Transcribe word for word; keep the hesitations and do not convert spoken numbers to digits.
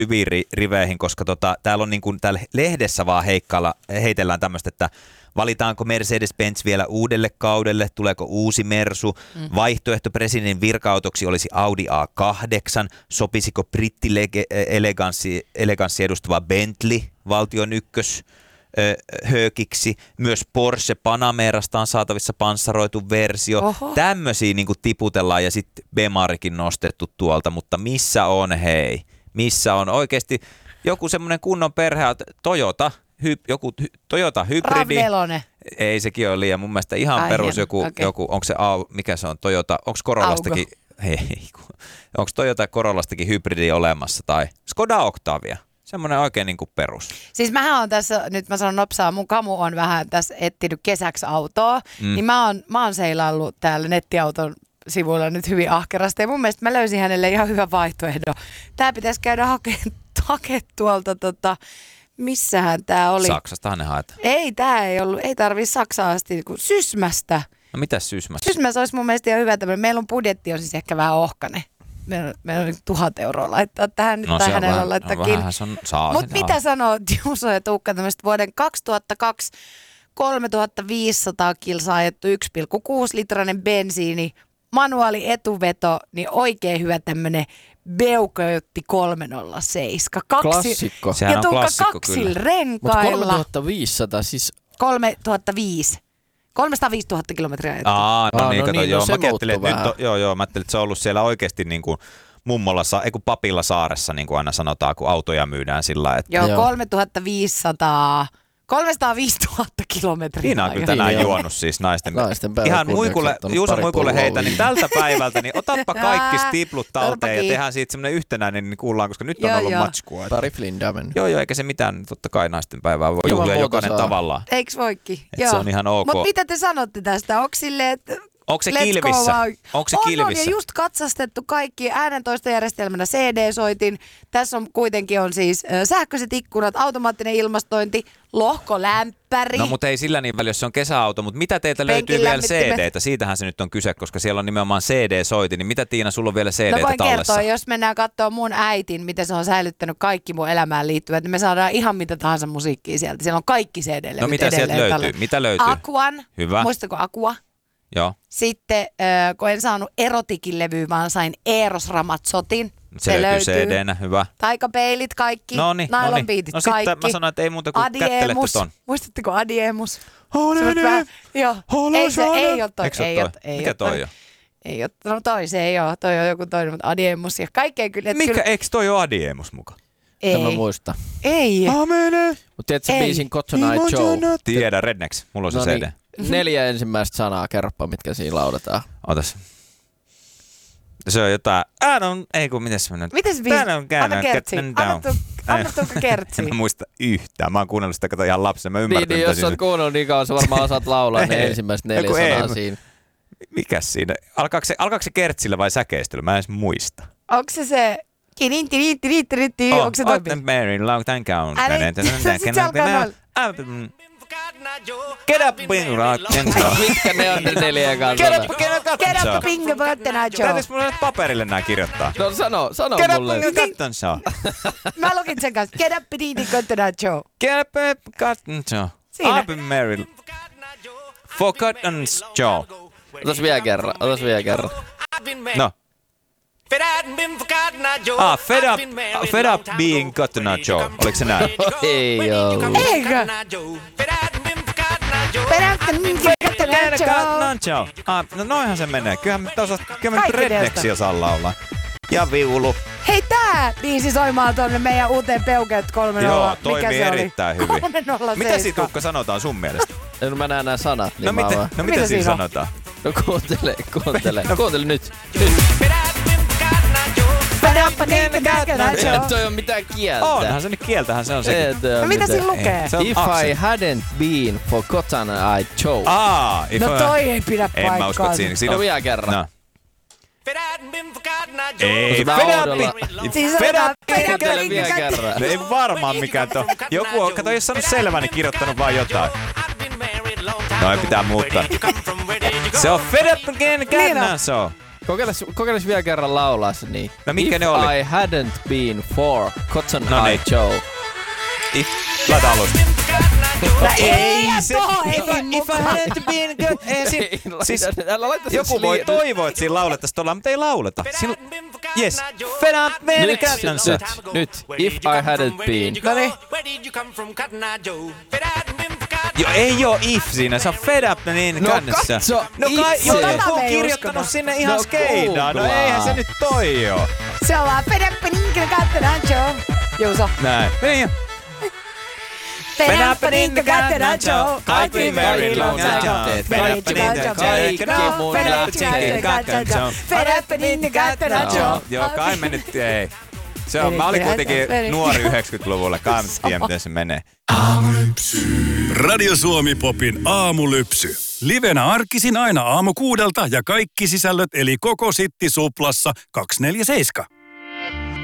syviin riveihin, koska tota, täällä on niin kuin, täällä lehdessä vaan heikkailla, heitellään tämmöistä, että valitaanko Mercedes-Benz vielä uudelle kaudelle, tuleeko uusi Mersu, mm. vaihtoehto presidentin virka-autoksi olisi Audi A kahdeksan, sopisiko britti-eleganssi eleganssi edustava Bentley valtion ykkös höökiksi, myös Porsche Panamerasta on saatavissa panssaroitu versio. Oho. Tämmöisiä niin kuin tiputellaan ja sitten Bemarikin nostettu tuolta, mutta missä on hei? Missä on oikeasti joku semmoinen kunnon perhe, Toyota, hy, joku hy, Toyota hybridi. RAV neljä. Ei, sekin on liian. Mun mielestä ihan Ai perus hieno. joku, Okay. joku, onko se, mikä se on, Toyota, onko Corollastakin, hei, onko Toyota Corollastakin hybridi olemassa tai Skoda Octavia? Semmoinen oikein niin kuin perus. Siis mähän on tässä, nyt mä sanon nopsaa, mun kamu on vähän tässä etsinyt kesäksi autoa, mm. niin mä oon, mä oon seilaillut täällä nettiauton sivuilla nyt hyvin ahkerasti ja mun mielestä mä löysin hänelle ihan hyvän vaihtoehdon. Tää pitäisi käydä hakemaan hake tuolta, tota, missähän tää oli? Saksastahan ne haetaan. Ei, tää ei ollut, ei tarvii Saksaa asti, kun Sysmästä. No mitäs Sysmässä? Sysmässä olisi mun mielestä ihan hyvä tämmöinen, meillä on budjetti on siis ehkä vähän ohkainen. Meillä on niin tuhat euroa laittaa tähän nyt no, tai hänellä vähän, laittaakin. No, mutta mitä sanoo Juuso ja Tuukka tämmöistä vuoden kaksituhattakaksi kolmetuhattaviisisataa kilsaa ajettu yksi pilkku kuusi litrainen bensiini, manuaali etuveto, niin oikein hyvä tämmöinen Beukojotti kolmesataaseitsemän. Kaksi, klassikko. Sehän ja on Tuukka klassikko kaksilla kyllä. renkailla. Mutta kolmetuhattaviisisataa siis... kolmetuhattaviisi. kolmesataaviisituhatta kilometriä ajettu. Aa, no, Aa, niin, no kato, niin, joo, no se mä ajattelin, että muuttuu nyt on, joo, joo, mä ajattelin, että se on ollut siellä oikeasti niin kuin mummolla, ei kun papilla saaressa, niin kuin aina sanotaan, kun autoja myydään sillä lailla. Että... Joo, Joo. kolmetuhattaviisisataa, kolmesataaviisituhatta kilometriä. Niina on kyllä tänään Joo. juonut siis naisten. Naisten päivän Ihan kunniaksi muikulle, ottanut Juuson pari muikulle pulloa heitä, niin tältä päivältä, niin otappa kaikki stiplut talteen ja Torpakin. tehdään siitä semmoinen yhtenäinen, niin kuullaan, koska nyt on Joo, ollut joo. matskua. Pari Flindamen. Joo, joo, eikä se mitään, totta kai naisten päivää voi Ilman juhlia muuta jokainen saa. tavallaan. Eiks voikin? Et se on ihan ok. Mutta mitä te sanotte tästä? Onko silleen, että Onko se let's kilvissä? go vaan? Onko se on, kilvissä? On, ja just katsastettu kaikki äänentoistojärjestelmänä C D-soitin. Tässä on kuitenkin on siis äh, sähköiset ikkunat, automaattinen ilmastointi, lohkolämpäri. No mutta ei sillä niin väliä, jos se on kesäauto, mutta mitä teiltä löytyy Penkin vielä lämmittimet. C D:tä? Siitähän se nyt on kyse, koska siellä on nimenomaan C D-soitin, niin mitä Tiina, sulla on vielä C No D:tä voin tallessa? kertoa, jos mennään katsoa mun äitin, miten se on säilyttänyt kaikki mun elämään liittyvät, niin me saadaan ihan mitä tahansa musiikkia sieltä. Siellä on kaikki C D-levyt No mitä sieltä edelleen löytyy? tällä. Mitä löytyy? Aquan. Hyvä. Muistatko Aqua? Joo. Sitten äh, kun en saanut erotikin levyä, vaan sain Eros Ramazzotin. Se, se löytyy C D-nä, hyvä. Taikapeilit kaikki, Noniin, Nylon noniin. Beatit No kaikki. sitten mä sanoin, että ei muuta kuin kättelette Adiemus. ton. Muistatteko Adiemus? Honene, Vähän- Joo. Ei se, ei ole toi. Eikö se ei ole oo- toi? ei Mikä oo toi on? Ei ole, no toi se ei ole, toi on joku toinen, mutta Adiemus ja kaikkea kyllä. et Mikä, kyllä, eikö toi ole Adiemus muka? En mä ei, muista. ei. Amene. Mutta tiedätkö se Ei. biisin Cotton Eye Joe? Tiedä, Rednecks. Mulla on se No C D. niin, neljä ensimmäistä sanaa, kerropa mitkä siinä lauletaan. Otas. Se on jotain. I don't, ei kun, miten se menee? Miten se biisi? Tän on käännön, Anna kertsi. get Anna down. tu- Anna tuukka kertsi. En mä muista yhtään. Mä oon kuunnellut sitä kato ihan lapsena. Mä Niin, ymmärrän, niin mitä jos sä oot siinä- kuunnellut niin kauan, sä varmaan osaat laulaa ne Ei. ensimmäiset Ei, neljä kun ei, sanaa mä- siinä. Mikäs siinä? Alkaako se, alkaako se kertsillä vai säkeistelyllä? Mä en edes muista. Onko se se... Kinin, tinin, tinin, tinin, tinin, onko se toi Otten biisi? Mary, long time count. Älä- sit se alkaa noilla. Get up, bing, rock, and roll. Mitkä ne on ne neljä kanssa? Get up, get up, cut Get and up show. the finger, but then I Joe. Täytyis mulle nyt paperille nää kirjoittaa. No sano, sano Get up, mulle. bing, cut and show. Mä lukin sen kanssa. Get up, tinin, but then I Joe. Get up, cut and show. Siinä. I've been married. For cut and show. Otas vielä kerran, otas vielä kerran. No. Ah, fed up, fed up being Cotton Eye Joe. Oliko se näin? Ei oo. Eikö? Perättä minkä Get a Joe. Cotton Eye Joe. Ah, no noinhan se menee. Kyllähän me osas, kyllä me Kaikki redneksi osaa laulaa. Ja viulu. Hei, tää biisi soimaan tonne meidän uuteen Peugeot kolme nolla. Joo, toimii erittäin hyvin. kolme nolla Mitä siitä Tuukka sanotaan sun mielestä? No mä näen nää sanat, niin No mä mitä, vaan... no Mitä mitä siinä siinä on? sanotaan? No kuuntele, kuuntele, kuuntele nyt. Nyt. Perättä minkä Ei Joe. toi on mitään kieltä. Onhan se nyt kieltähän se on sekin. Ei toi on No mitä mitään. siinä lukee? Se on If aksen. I hadn't been for Cotton Eye Joe. Aa, if No I- toi ei pidä En mä usko, että paikkaansa. siinä, siinä No on... vielä kerran. No. Ei, Otetaan fed oudolla. up, Siis fed otetaan up, Perättä Kuuntele vielä minkä kerran. No ei varmaan mikään to. Joku on, kato, jos sanonut selvä, niin kirjoittanut vaan jotain. No ei pitää muuttaa. Se on fed up again, Niin on. kännän se on. Kokeiles, kokeiles vielä kerran laulaa se niin. No mitkä If ne oli? I hadn't been for Cotton No Eye niin. Joe. If, laita alusta. No ei, se, tohon if, ei I, if I hadn't been good. Ei, si, siis, Älä laita sen joku voi sli- toivoa, että siinä laulettaisiin tuolla, mutta ei lauleta. Siinä, yes. Fed up, man, Nyt, kanssa. nyt, nyt. If I hadn't been. Noniin. Jo, ei oo if siinä, se on fed up niin No kanssa. katso No kai, itse. jo, Tätä joku me on ei kirjoittanut uskota. sinne ihan No skeidaan. No googlaa. eihän se nyt toi oo. Se on vaan pedäppä niinkö kattona Joe. Juuso. Näin. Niin. Pedäppä niinkö kattona Joe. Kaikki very long jätteet. Kaikki mun lähteet. Pedäppä niinkö kattona Joe. Joo, kai me nyt ei. Se on, mä olin kuitenkin nuori yhdeksänkymmentäluvulla, kai mä tiedän, miten se menee. Radio Suomi Popin aamulypsy. Livenä arkisin aina aamu kuudelta ja kaikki sisällöt eli koko Sitti Suplassa kaksikymmentäneljä seitsemän.